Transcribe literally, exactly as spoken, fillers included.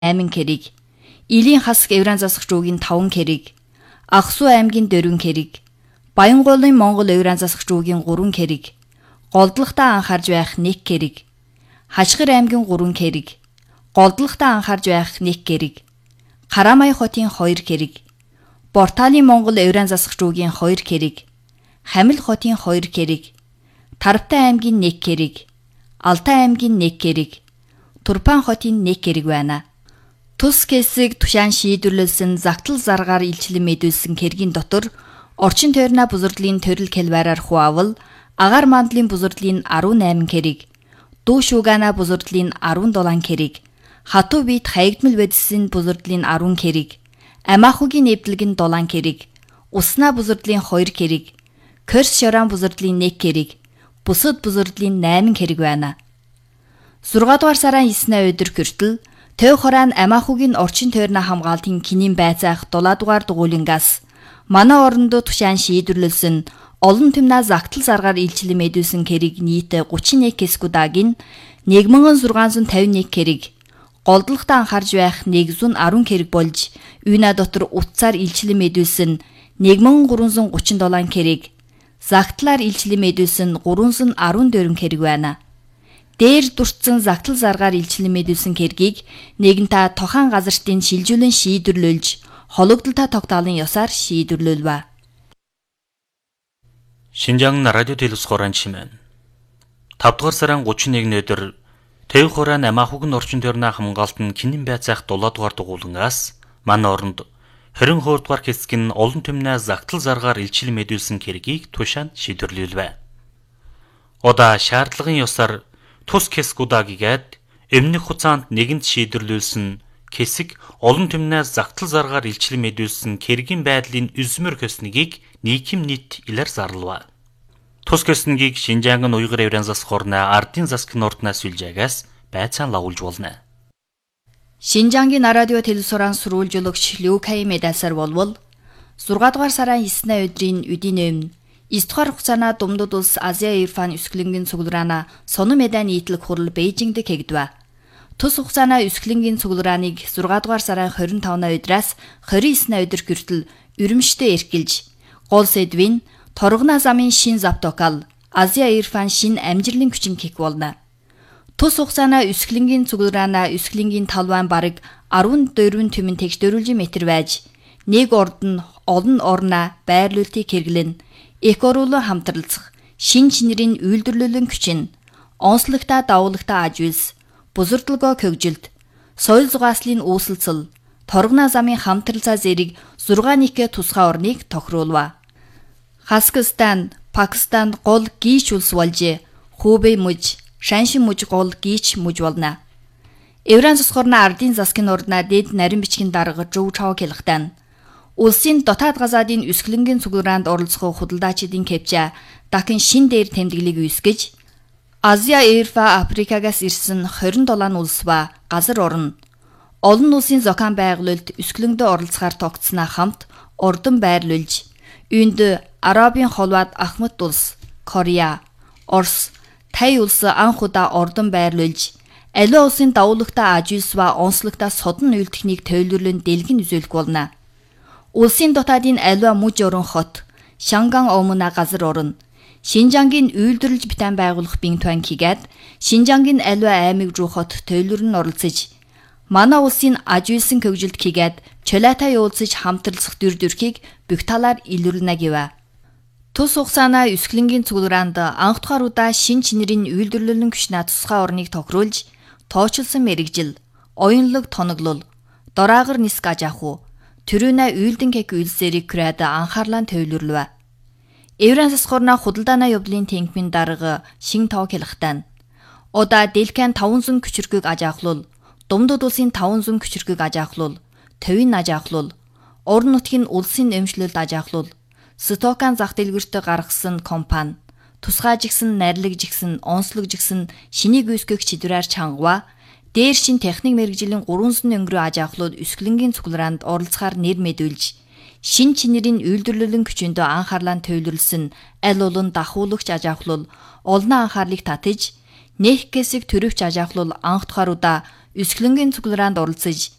eight кэрэг, Илийн хасаг Евран засагч уугийн five кэрэг, Агсуу аймгийн four кэрэг, Баянгуулын Монгол Евран засагч уугийн three кэрэг, Голдлогтаа анхаарж байх one кэрэг, Хашгир аймгийн three кэрэг, Голдлогтаа анхаарж байх one кэрэг, Харамай хотын two кэрэг, Борталийн Монгол Евран засагч уугийн two кэрэг, Хамил хотын two кэрэг, Тарвтай аймгийн one кэрэг, Алтай аймгийн one кэрэг, Турпан хотын one кэрэг байна. Тус хэсэг тушаан шийдвэрлсэн загтал заргаар илчлэн мэдүүлсэн кэргийн дотор орчин тойрноо бузардлын төрөл кэлвараар хуавал, агаар мандлын бузардлын eighteen кэрэг, дүү шуугана бузардлын seventeen кэрэг, хатуу бит хаягдмал бодисын бузардлын ten кэрэг, амаахугийн нэвдлэгэн seven кэрэг, уснаа бузардлын two кэрэг, Корс шорон бузардлын one кэрэг, бусад бузардлын eight кэрэг байна. six дугаар сарын nine өдөр хүртэл Төв хораан амаахугийн орчин тойрноо хамгаалтын кинийн байцаах seven дугаар дугуулингаас манай орондоо тушаан шийдвэрлсэн олон түмнээ загтал заргаар илчлэн мэдүүлсэн кэрэг нийт thirty-one кэскудагийн one thousand six hundred fifty-one кэрэг, голдлогтоо анхаарж байх one hundred ten кэрэг болж үйнэ дотор утсаар илчлэн мэдүүлсэн one thousand three hundred thirty-seven кэрэг, загтлаар илчлэн мэдүүлсэн three hundred fourteen кэрэг байна. Дээр дурдсан загтал заргаар илчлэн мэдүүлсэн кэргийг нэгэнтээ тохан газартын шилжүүлэн шийдвэрлүүлж, хологдолтой тогтоолын ёсоор шийдвэрлүүлвэ. Шинжаан радио телевиз хорон чимэн. five дугаар сарын thirty-one өдөр Төв хораан амаахугийн орчин тойрноо хамгаалтын кинийн байцаах seven дугаар дугуулангаас манай оронд twenty-four дугаар хэсгийн олон түмнээ загтал заргаар илчлэн мэдүүлсэн кэргийг тушаанд шийдвэрлүүлвэ. Удаа шаардлагын ёсоор тус хэсгүүдaagiгээд өмнөх хугацаанд нэгэнт шийдвэрлүүлсэн хэсэг олон түмнээ загтал заргаар илчлэн мэдүүлсэн кэргийн байдлын үзмөр хөснөгийг нийгэм нийт илэр зарлав. Тус хөснөгийг Шинжаан уйгур Евран засаг хорноо ардын засгийн орднаас үлжээгээс байцаан лагуулж болно. Шинжаангийн радио телевизоран сурвалжуулагч Люкай медасар болвол six дугаар сарын nine өдрийн өдийн өмнө nine дугаар хугацаана Думдуд улс Азия Ирфан өсгөлөнгийн цуглараана соно медан нийтлэг хурал Бээжингд кэгдвэ. Тус хугацаана өсгөлөнгийн цугларааныг six дугаар сарын twenty-five өдрөөс twenty-nine өдөр хүртэл Үрэмштэй эрхэлж, гол сэдвийн торгоно замын шин завтокал Азия Ирфан шин амжилын хүчин кик болно. Тус хугацаана өсгөлөнгийн цуглараана өсгөлөнгийн талбайн бараг fourteen түмэн тэгш дөрвөлжин метр байж, нэг орд нь олон орноо байрлуултыг хэрэглэн экоруулан хамтралцах, шин чинэрийн үйлдвэрлэлийн хүчин, онцлогтой давуулагтай аж үйлс, бузардлагоо хөгжилт, соёл зугааслын үүсэлцэл, торгоно замын хамтралцаа зэрэг six тусгай орныг тохируулва. Казахстан, Пакистан гол гийч улс болж, Хубэй муж, Шаншин муж гол гийч муж болно. Евран засаг хорны ардын засгийн ордноо дэд нарийн бичгийн дарга Жуу Чао хэлэхдээ улсын дотоод газаадын өсгөлөнгийн цуглараанд оролцох худалдаачдын кэвча дахин шин дээр тэмдэглийг үүсгэж, Азия Ирфа Африкагаас ирсэн twenty-seven улс ба газар орн олон улсын зохион байгуулалт өсгөлөндөө оролцохоор тогтсноо хамт ордон байрлуулж, үүнд Арабын холбоод Ахмад улс, Корея, Орос, Тай улс анх удаа ордон байрлуулж, аливаа улсын давуулагтай аж үйлс ба онцлогтой содон үйлдвэрийг төвлөрлөн дэлгэн үзүүлэх болно. Улсын дотоодын аливаа муж орон хот, Шанган омна газар орн, Шинжаангийн үйлдвэрлэж битэн байгуулах Бинтуан хийгээд Шинжаангийн аливаа аймаг руу хот төвлөрн оролцож, манай улсын аж үйлсэн хөгжилд хийгээд чөлөөтэй уулзаж хамтралцах дүр төрхийг бүх талаар илрүүлнэ гэвэ. Тус хугацаана өсгөлөнгийн цуглараанд анх дахь удаа шин чинэрийн үйлдвэрлэлийн хүчнээ тусгай орныг тохируулж, тоочлсон мэрэгжил, оюунлаг тоноглол, дораагар ниск аж ахуй, төрөнө үйлдэн кек үйлсэрийг крээд анхаарлаа төвлөрлөв. Евран засаг хорны худалдааны явдлын тэнгмийн дарга Шин Тоо хэлэхдээ удаа Дэлкэн five hundred küçürkük аж ахлуул, Думдуд улсын five hundred küçürkük аж ахлуул, Төвийн аж ахлуул, орон нутгийн улсын эмчлэлд аж ахлуул, Стокан зах дэлгүүрт гаргасан компани, тусгай жигсэн, найрлаг жигсэн, онцлог жигсэн шинийг үүсгэх чидрээр чангава, дээр шин техник мэрэгжлийн three hundred өнгөрөө аж ахлууд өсгөлөнгийн цуглараанд оролцохоор нэр мэдүүлж, шин чинэрийн үйлдвэрлэлийн хүчиндөө анхаарлаа төвлөрлсөн аль олон дахуулагч аж ахлуул олон анхаарлыг татаж, нэг хэсэг төрөвч аж ахлуул анх дахь удаа Өсгөлөнгийн цуглараанд оролцож